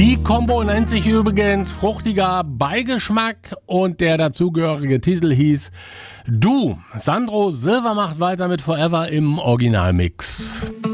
Die Kombo nennt sich übrigens fruchtiger Beigeschmack und der dazugehörige Titel hieß Du. Sandro Silver macht weiter mit Forever im Originalmix.